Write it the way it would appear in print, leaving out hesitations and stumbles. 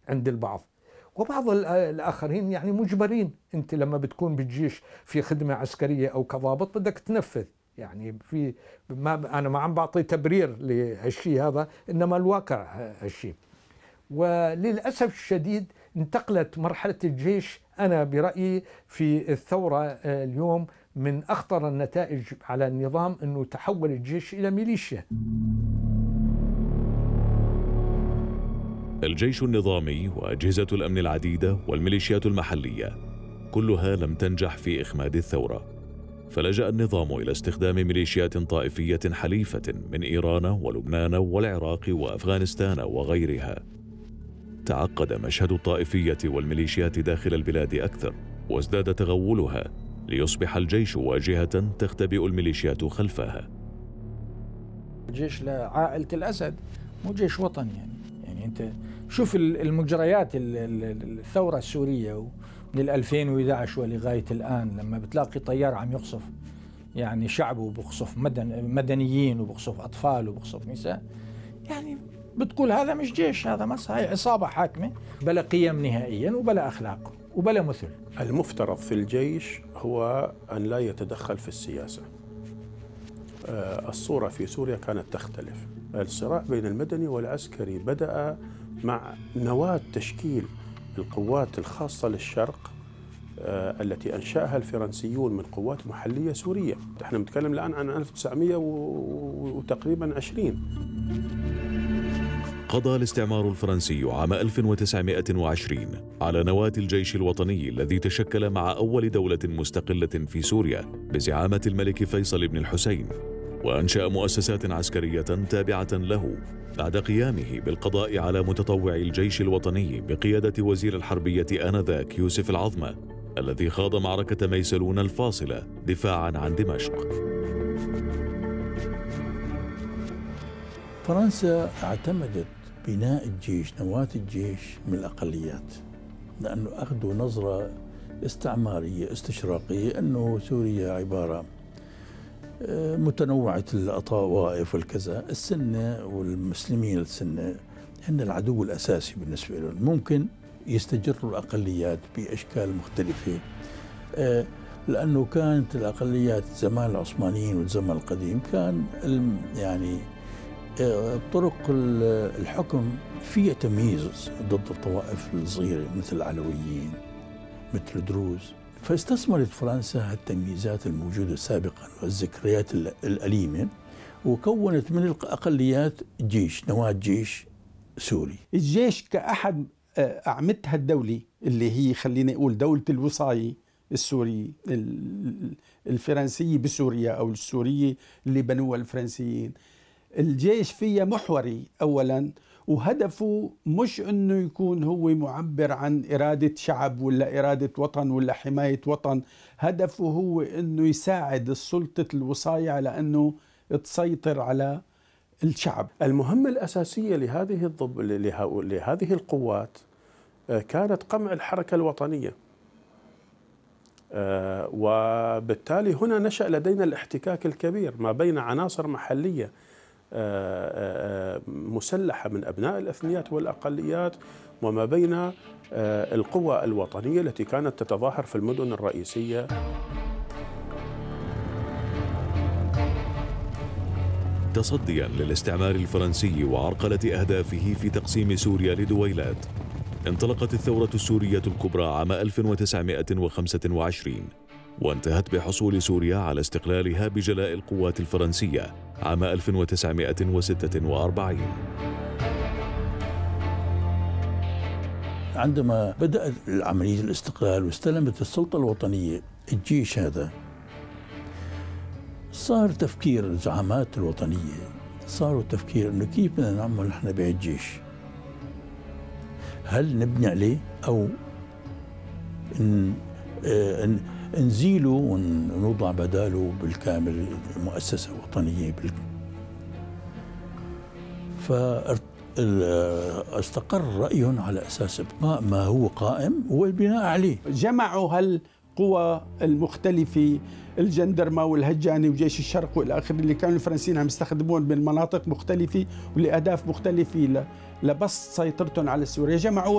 عند البعض، وبعض الآخرين يعني مجبرين. أنت لما بتكون بالجيش في خدمة عسكرية أو كضابط بدك تنفذ، يعني في ما أنا ما عم بعطي تبرير لهالشيء هذا، إنما الواقع هالشيء. وللأسف الشديد انتقلت مرحلة الجيش أنا برأيي في الثورة اليوم من أخطر النتائج على النظام أنه تحول الجيش إلى ميليشيا. الجيش النظامي وأجهزة الأمن العديدة والميليشيات المحلية كلها لم تنجح في إخماد الثورة، فلجأ النظام إلى استخدام ميليشيات طائفية حليفة من إيران ولبنان والعراق وأفغانستان وغيرها. تعقد مشهد الطائفية والميليشيات داخل البلاد أكثر، وازداد تغولها ليصبح الجيش واجهة تختبئ الميليشيات خلفها. الجيش لعائلة الأسد، مو جيش وطني يعني أنت شوف المجريات الثورة السورية من 2011 ولغاية الآن، لما بتلاقي طيار عم يقصف يعني شعب وبقصف مدنيين وبقصف أطفال وبقصف نساء، يعني بتقول هذا مش جيش، هذا مصر، هي عصابة حاكمة بلا قيم نهائيا وبلا أخلاق وبلا مثل. المفترض في الجيش هو أن لا يتدخل في السياسة. الصورة في سوريا كانت تختلف. الصراع بين المدني والعسكري بدأ مع نواة تشكيل القوات الخاصة للشرق التي أنشأها الفرنسيون من قوات محلية سورية. احنا بنتكلم الآن عن 1900 وتقريبا 20. قضى الاستعمار الفرنسي عام 1920 على نواة الجيش الوطني الذي تشكل مع أول دولة مستقلة في سوريا بزعامة الملك فيصل بن الحسين، وأنشأ مؤسسات عسكرية تابعة له بعد قيامه بالقضاء على متطوعي الجيش الوطني بقيادة وزير الحربية آنذاك يوسف العظمة، الذي خاض معركة ميسلون الفاصلة دفاعا عن دمشق. فرنسا اعتمدت بناء الجيش، نواة الجيش، من الأقليات، لأنه أخذوا نظرة استعمارية استشراقية أنه سوريا عبارة متنوعة الطوائف والكذا، السنة والمسلمين السنة هن العدو الأساسي بالنسبة لهم، ممكن يستجروا الأقليات بأشكال مختلفة، لأنه كانت الأقليات زمان العثمانيين والزمن القديم كان يعني طرق الحكم فيها تمييز ضد الطوائف الصغيرة مثل العلويين مثل الدروز، فاستثمرت فرنسا التمييزات الموجودة سابقا والذكريات الأليمة، وكونت من الأقليات جيش، نواة جيش سوري. الجيش كأحد أعمدتها الدولة اللي هي خلينا نقول دولة الوصاية السوري الفرنسية بسوريا أو السورية اللي بنوها الفرنسيين. الجيش فيها محوري أولا، وهدفه مش أنه يكون هو معبر عن إرادة شعب ولا إرادة وطن ولا حماية وطن، هدفه هو أنه يساعد السلطة الوصاية على أنه تسيطر على الشعب. المهمة الأساسية لهذه القوات كانت قمع الحركة الوطنية، وبالتالي هنا نشأ لدينا الاحتكاك الكبير ما بين عناصر محلية مسلحة من أبناء الأثنيات والأقليات، وما بين القوى الوطنية التي كانت تتظاهر في المدن الرئيسية. تصديا للاستعمار الفرنسي وعرقلة أهدافه في تقسيم سوريا لدويلات، انطلقت الثورة السورية الكبرى عام 1925، وانتهت بحصول سوريا على استقلالها بجلاء القوات الفرنسية عام 1946. عندما بدأت عملية الاستقلال واستلمت السلطة الوطنية الجيش هذا، صار تفكير الزعامات الوطنية، صاروا تفكير انه كيف بدنا نعمل نحن بهالجيش، هل نبني عليه او نزيله ونوضع بداله بالكامل مؤسسة وطنية فاستقر رأيهم على أساس إبقاء ما هو قائم والبناء عليه. جمعوا هالقوى المختلفة، الجندرمة والهجاني وجيش الشرق والى اخره، اللي كانوا الفرنسيين عم يستخدمون من مناطق مختلفة ولأهداف مختلفة لبسط سيطرتهم على سوريا، جمعوا